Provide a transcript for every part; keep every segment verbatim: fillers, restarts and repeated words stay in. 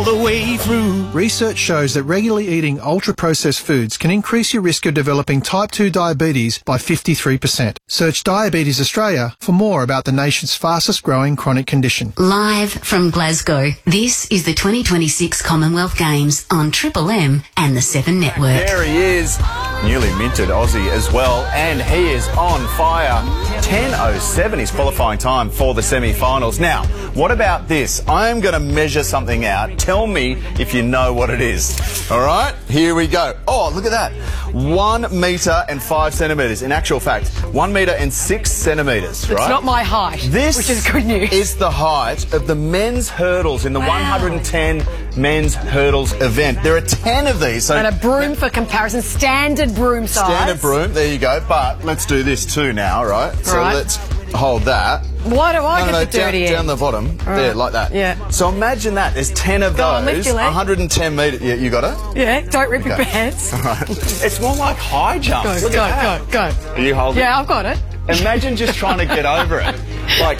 the way through. Research shows that regularly eating ultra-processed foods can increase your risk of developing type two diabetes by fifty-three percent. Search Diabetes Australia for more about the nation's fastest growing chronic condition. Live from Glasgow, this is the twenty twenty-six Commonwealth Games on Triple M and the Seven Network. There he is, newly minted Aussie as well, and he is on fire. ten oh seven his qualifying time for the semi-finals. Now, what about this? I'm going to measure something out. Tell me if you know what it is. All right, here we go. Oh, look at that. One metre and five centimetres. In actual fact, one metre and six centimetres, right? It's not my height, this which is good news. is the height of the men's hurdles in the Wow. one hundred ten men's hurdles event. There are ten of these. So And a broom for comparison, standard broom size. standard broom, there you go. But let's do this too now, right? So Right. let's hold that. Why do I No, get no, the down, dirty down end? the bottom, All there, right. like that. Yeah. So imagine that. There's ten of Go on, those. lift your leg. one hundred ten metres. Yeah, you got it? Yeah, don't rip your Okay. pants. All right. It's more like high jump. Go, Look go, at that. go, go. Are you holding? Yeah, I've got it. Imagine just trying to get over it. Like,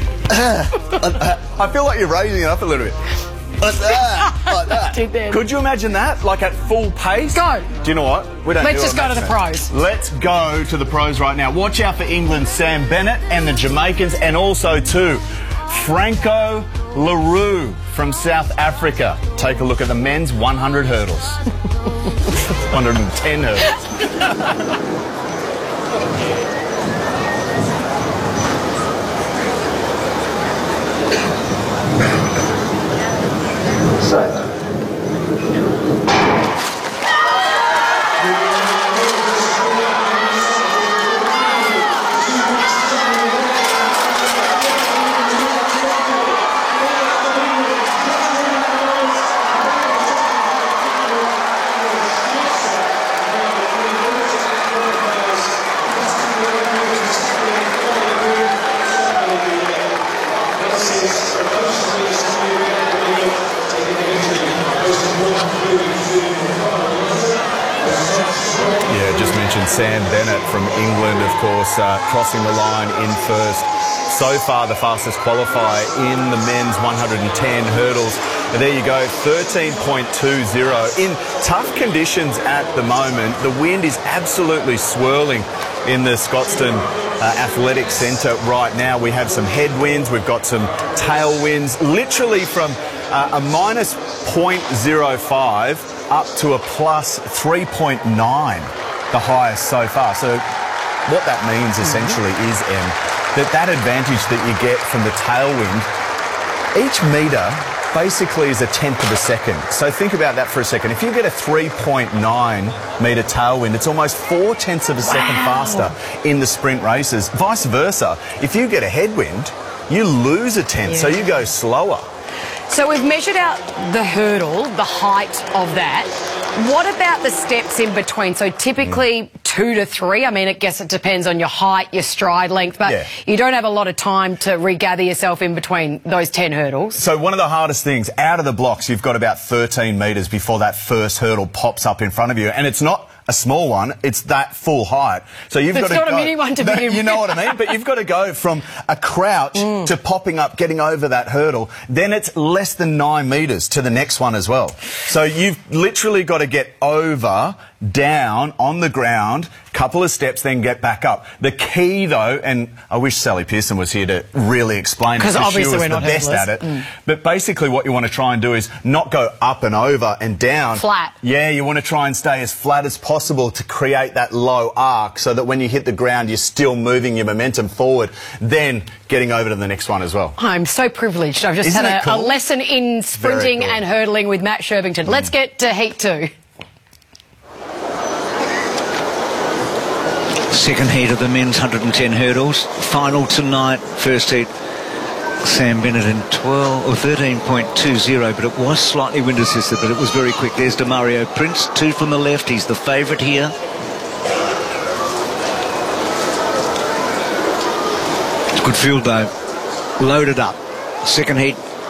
I feel like you're raising it up a little bit. Like that. Like that. Did then. Could you imagine that? Like at full pace? Go. Do you know what? We don't Let's do just go to the imagination. pros. Let's go to the pros right now. Watch out for England's Sam Bennett and the Jamaicans, and also too Franco LaRue from South Africa. Take a look at the men's one hundred hurdles. one hundred ten hurdles. Yeah, just mentioned Sam Bennett from England, of course, uh, crossing the line in first. So far, the fastest qualifier in the men's one hundred ten hurdles. And there you go, thirteen point two zero. In tough conditions at the moment, the wind is absolutely swirling in the Scotstoun uh, Athletic Centre right now. We have some headwinds, we've got some tailwinds, literally from uh, a minus zero point zero five up to a plus three point nine, the highest so far. So what that means essentially is, Em, that that advantage that you get from the tailwind, each metre basically is a tenth of a second. So think about that for a second. If you get a three point nine metre tailwind, it's almost four tenths of a second Wow. faster in the sprint races. Vice versa, if you get a headwind, you lose a tenth, Yeah. so you go slower. So we've measured out the hurdle, the height of that. What about the steps in between? So typically two to three. I mean, I guess it depends on your height, your stride length, but Yeah. you don't have a lot of time to regather yourself in between those ten hurdles. So one of the hardest things, out of the blocks, you've got about thirteen metres before that first hurdle pops up in front of you. And it's not a small one, it's that full height. So you've It's got to not a go, mini one to No, begin you know with. what I mean? But you've got to go from a crouch Mm. to popping up, getting over that hurdle. Then it's less than nine metres to the next one as well. So you've literally got to get over, down, on the ground, couple of steps, then get back up. The key, though, and I wish Sally Pearson was here to really explain it, 'Cause she obviously was we're the not best hurdlers. at it. Mm. But basically what you want to try and do is not go up and over and down. Flat. Yeah, you want to try and stay as flat as possible to create that low arc so that when you hit the ground, you're still moving your momentum forward, then getting over to the next one as well. I'm so privileged. I've just Isn't had it a, a cool? lesson in sprinting cool. and hurdling with Matt Shervington. Let's get to heat two. Second heat of the men's one hundred ten hurdles. Final tonight. First heat, Sam Bennett in twelve or thirteen point two zero, but it was slightly wind assisted, but it was very quick. There's Demario Prince, two from the left. He's the favourite here. Good field though. Loaded up. Second heat,